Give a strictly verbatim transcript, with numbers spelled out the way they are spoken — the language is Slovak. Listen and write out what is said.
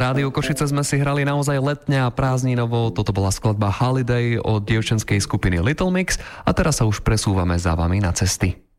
Rádiu Košice sme si hrali naozaj letne a prázdninovo. Toto bola skladba Holiday od dievčenskej skupiny Little Mix a teraz sa už presúvame za vami na cesty.